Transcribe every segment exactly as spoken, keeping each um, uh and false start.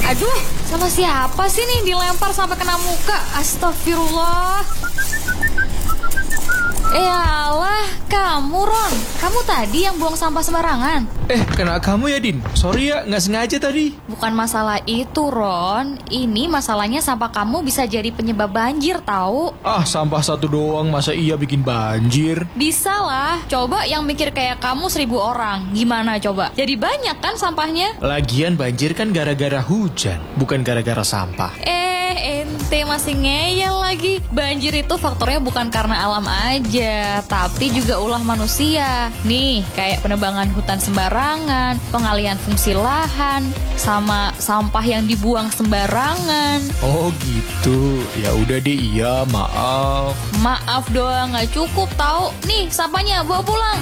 Aduh, sama siapa sih nih dilempar sampai kena muka? Astagfirullah. Eh alah, kamu Ron. Kamu tadi yang buang sampah sembarangan. Eh, kena kamu ya Din. Sorry ya, gak sengaja tadi. Bukan masalah itu Ron. Ini masalahnya sampah kamu bisa jadi penyebab banjir tahu. Ah, sampah satu doang masa iya bikin banjir? Bisa lah. Coba yang mikir kayak kamu seribu orang. Gimana coba? Jadi banyak kan sampahnya? Lagian banjir kan gara-gara hujan, bukan gara-gara sampah. Eh, ente masih ngeyel lagi. Banjir itu faktornya bukan karena alam aja, tapi juga ulah manusia. Nih, kayak penebangan hutan sembarangan, pengalihan fungsi lahan, sama sampah yang dibuang sembarangan. Oh gitu. Ya udah deh, iya, maaf. Maaf doang nggak cukup tahu. Nih, sampahnya bawa pulang.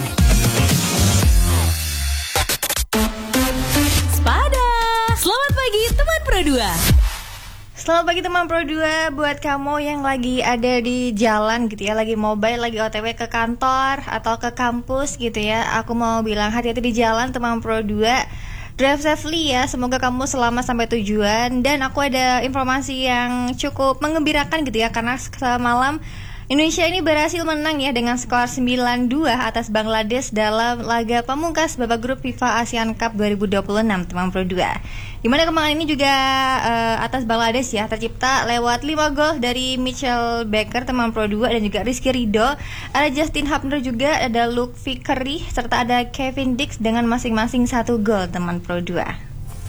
Sepada. Selamat pagi teman Pro dua. Selamat pagi teman Pro dua, buat kamu yang lagi ada di jalan gitu ya, lagi mobile, lagi O T W ke kantor atau ke kampus gitu ya. Aku mau bilang hati-hati di jalan teman Pro dua. Drive safely ya, semoga kamu selamat sampai tujuan. Dan aku ada informasi yang cukup menggembirakan gitu ya, karena semalam Indonesia ini berhasil menang ya dengan skor sembilan dua atas Bangladesh dalam laga pamungkas babak grup FIFA ASEAN Cup dua ribu dua puluh enam teman Pro dua. Dimana kemenangan ini juga uh, atas Bangladesh ya tercipta lewat lima gol dari Mitchell Baker teman Pro dua dan juga Rizky Ridho. Ada Justin Hubner juga, ada Luke Vickery serta ada Kevin Dix dengan masing-masing satu gol teman Pro dua.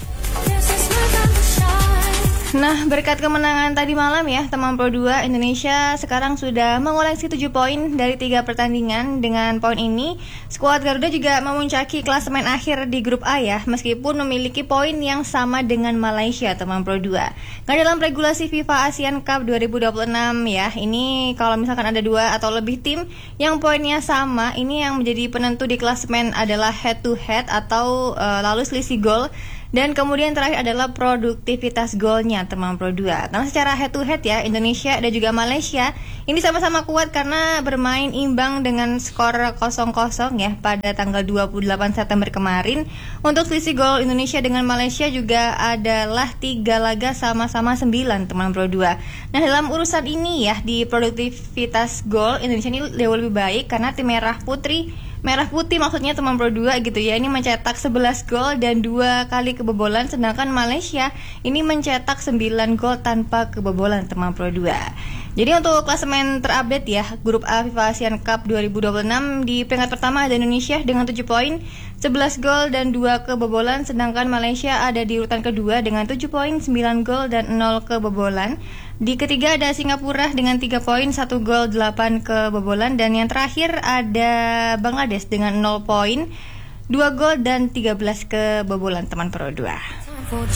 Nah, berkat kemenangan tadi malam ya, teman Pro dua, Indonesia sekarang sudah mengoleksi tujuh poin dari tiga pertandingan. Dengan poin ini, skuad Garuda juga memuncaki klasemen akhir di grup A ya, meskipun memiliki poin yang sama dengan Malaysia, teman Pro dua. Nah, dalam regulasi FIFA ASEAN Cup dua ribu dua puluh enam ya, ini kalau misalkan ada dua atau lebih tim yang poinnya sama, ini yang menjadi penentu di klasemen adalah head to head atau uh, lalu selisih gol. Dan kemudian terakhir adalah produktivitas golnya teman Pro dua. Karena secara head to head ya, Indonesia dan juga Malaysia ini sama-sama kuat karena bermain imbang dengan skor kosong kosong ya pada tanggal dua puluh delapan September kemarin. Untuk selisih gol Indonesia dengan Malaysia juga adalah tiga laga sama-sama sembilan teman Pro dua. Nah, dalam urusan ini ya, di produktivitas gol Indonesia ini jauh lebih baik karena tim merah putri Merah putih maksudnya teman Pro dua gitu ya, ini mencetak sebelas gol dan dua kali kebobolan, sedangkan Malaysia ini mencetak sembilan gol tanpa kebobolan teman Pro dua. Jadi untuk klasemen terupdate ya, grup A FIFA ASEAN Cup dua ribu dua puluh enam di peringkat pertama ada Indonesia dengan tujuh poin, sebelas gol dan dua kebobolan, sedangkan Malaysia ada di urutan kedua dengan tujuh poin, sembilan gol dan nol kebobolan. Di ketiga ada Singapura dengan tiga poin, satu gol, delapan kebobolan, dan yang terakhir ada Bangladesh dengan nol poin, dua gol dan tiga belas kebobolan teman Pro dua.